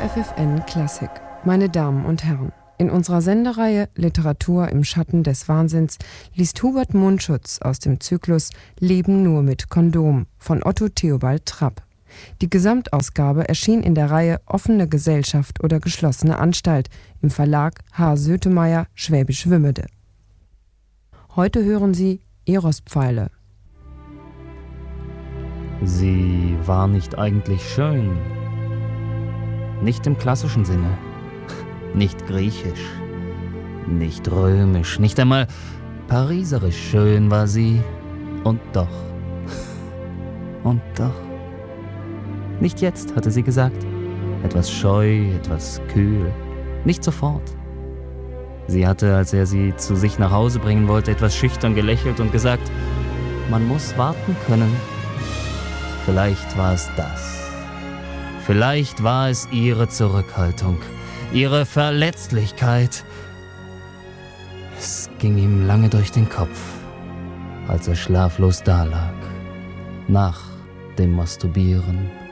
FFN Klassik. Meine Damen und Herren, in unserer Sendereihe Literatur im Schatten des Wahnsinns liest Hubert Mundschutz aus dem Zyklus Leben nur mit Kondom von Otto Theobald Trapp. Die Gesamtausgabe erschien in der Reihe Offene Gesellschaft oder geschlossene Anstalt im Verlag H. Sötemeyer, Schwäbisch Wümmede. Heute hören Sie Eros-Pfeile. Sie war nicht eigentlich schön. Nicht im klassischen Sinne. Nicht griechisch. Nicht römisch. Nicht einmal pariserisch schön war sie. Und doch. Und doch. Nicht jetzt, hatte sie gesagt. Etwas scheu, etwas kühl. Nicht sofort. Sie hatte, als er sie zu sich nach Hause bringen wollte, etwas schüchtern gelächelt und gesagt, man muss warten können. Vielleicht war es das. Vielleicht war es ihre Zurückhaltung, ihre Verletzlichkeit. Es ging ihm lange durch den Kopf, als er schlaflos dalag, nach dem Masturbieren.